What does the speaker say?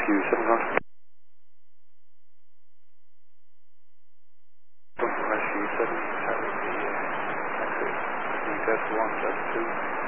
few 7 o'clock. Rescue 7, Charlie, exit, test 1, test 2.